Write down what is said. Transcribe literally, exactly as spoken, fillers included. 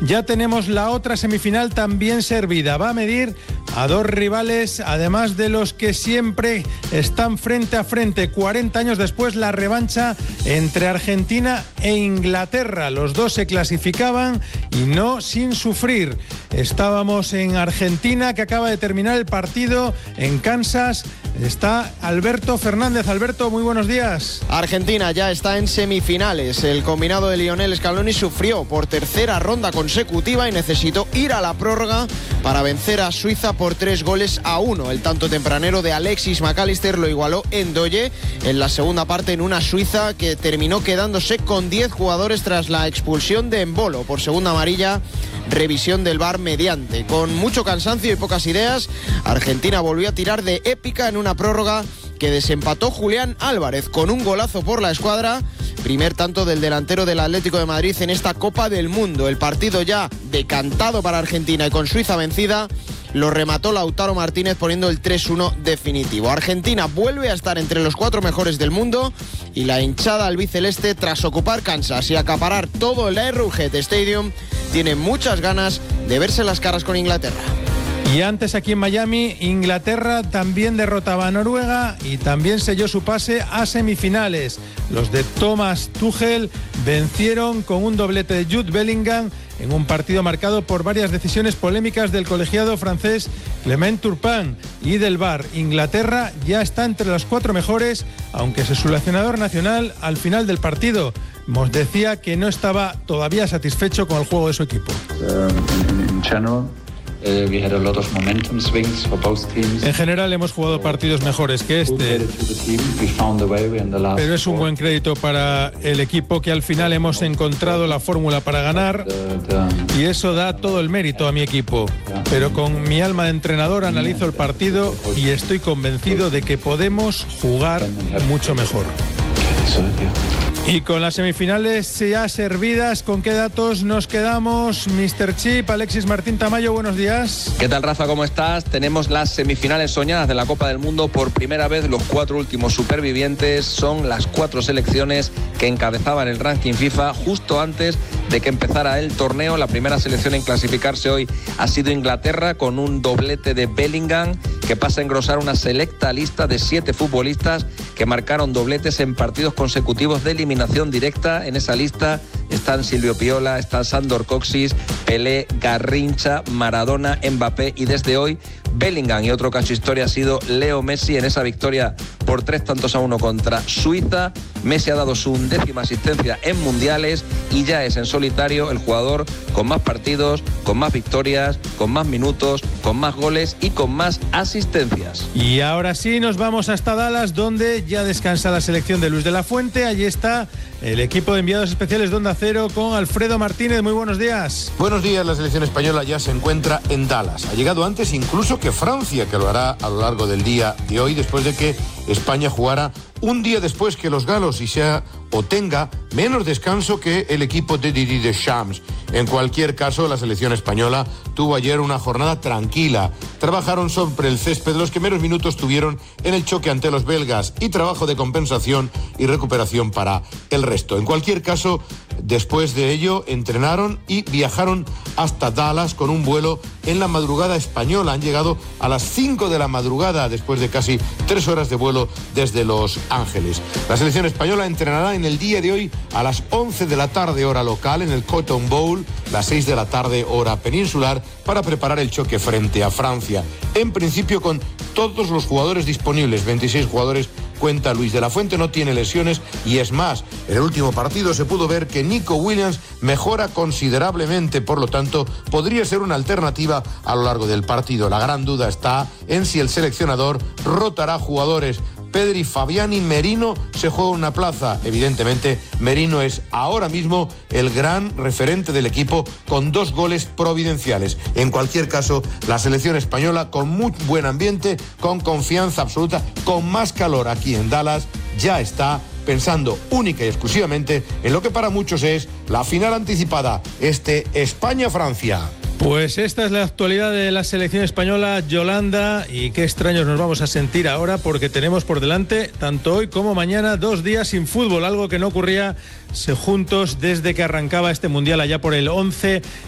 ya tenemos la otra semifinal también servida. Va a medir a dos rivales, además de los que siempre están frente a frente. cuarenta años después, la revancha entre Argentina e Inglaterra. Los dos se clasificaban y no sin sufrir. Estábamos en Argentina, que acaba de terminar el partido en Kansas. Está Alberto Fernández. Alberto, muy buenos días. Argentina ya está en semifinales. El combinado de Lionel Scaloni sufrió por tercera ronda consecutiva y necesitó ir a la prórroga para vencer a Suiza por tres goles a uno. El tanto tempranero de Alexis McAllister lo igualó Ndoye en la segunda parte, en una Suiza que terminó quedándose con diez jugadores tras la expulsión de Embolo por segunda amarilla, revisión del V A R mediante. Con mucho cansancio y pocas ideas, Argentina volvió a tirar de épica en una prórroga que desempató Julián Álvarez con un golazo por la escuadra. Primer tanto del delantero del Atlético de Madrid en esta Copa del Mundo. El partido ya decantado para Argentina y con Suiza vencida, lo remató Lautaro Martínez poniendo el tres uno definitivo. Argentina vuelve a estar entre los cuatro mejores del mundo y la hinchada albiceleste, tras ocupar Kansas y acaparar todo el Arrowhead Stadium, tiene muchas ganas de verse las caras con Inglaterra. Y antes, aquí en Miami, Inglaterra también derrotaba a Noruega y también selló su pase a semifinales. Los de Thomas Tuchel vencieron con un doblete de Jude Bellingham en un partido marcado por varias decisiones polémicas del colegiado francés Clement Turpin y del V A R. Inglaterra ya está entre los cuatro mejores, aunque su seleccionador nacional al final del partido nos decía que no estaba todavía satisfecho con el juego de su equipo. Um, Uh, we had a lot of momentum swings for both teams. En general hemos jugado partidos mejores que este, pero es un buen crédito para el equipo que al final hemos encontrado la fórmula para ganar, y eso da todo el mérito a mi equipo. Pero con mi alma de entrenador analizo el partido y estoy convencido de que podemos jugar mucho mejor. Y con las semifinales ya servidas, ¿con qué datos nos quedamos? mister Chip, Alexis Martín Tamayo, buenos días. ¿Qué tal, Rafa? ¿Cómo estás? Tenemos las semifinales soñadas de la Copa del Mundo. Por primera vez, los cuatro últimos supervivientes son las cuatro selecciones que encabezaban el ranking FIFA justo antes de que empezara el torneo. La primera selección en clasificarse hoy ha sido Inglaterra, con un doblete de Bellingham, que pasa a engrosar una selecta lista de siete futbolistas que marcaron dobletes en partidos consecutivos de eliminación directa. En esa lista están Silvio Piola, está Sandor Kocsis, Pelé, Garrincha, Maradona, Mbappé y desde hoy Bellingham. Y otro caso historia ha sido Leo Messi en esa victoria por tres tantos a uno contra Suiza. Messi ha dado su undécima asistencia en mundiales y ya es en solitario el jugador con más partidos, con más victorias, con más minutos, con más goles y con más asistencias. Y ahora sí nos vamos hasta Dallas, donde ya descansa la selección de Luis de la Fuente. Allí está el equipo de enviados especiales de Onda Cero con Alfredo Martínez. Muy buenos días. Buenos días. La selección española ya se encuentra en Dallas. Ha llegado antes incluso que Francia, que lo hará a lo largo del día de hoy, después de que España jugara un día después que los galos y sea o tenga menos descanso que el equipo de Didier Deschamps. En cualquier caso, la selección española tuvo ayer una jornada tranquila. Trabajaron sobre el césped los que menos minutos tuvieron en el choque ante los belgas y trabajo de compensación y recuperación para el resto. En cualquier caso, después de ello, entrenaron y viajaron hasta Dallas con un vuelo en la madrugada española. Han llegado a las cinco de la madrugada después de casi tres horas de vuelo desde Los Ángeles. La selección española entrenará en el día de hoy a las once de la tarde hora local en el Cotton Bowl, las seis de la tarde hora peninsular, para preparar el choque frente a Francia. En principio con todos los jugadores disponibles, veintiséis jugadores cuenta Luis de la Fuente, no tiene lesiones y es más, en el último partido se pudo ver que Nico Williams mejora considerablemente, por lo tanto podría ser una alternativa a lo largo del partido. La gran duda está en si el seleccionador rotará jugadores. Pedri, Fabián y Merino se juega una plaza. Evidentemente, Merino es ahora mismo el gran referente del equipo con dos goles providenciales. En cualquier caso, la selección española con muy buen ambiente, con confianza absoluta, con más calor aquí en Dallas, ya está pensando única y exclusivamente en lo que para muchos es la final anticipada, este España-Francia. Pues esta es la actualidad de la selección española, Yolanda, y qué extraños nos vamos a sentir ahora porque tenemos por delante, tanto hoy como mañana, dos días sin fútbol, algo que no ocurría juntos desde que arrancaba este Mundial allá por el once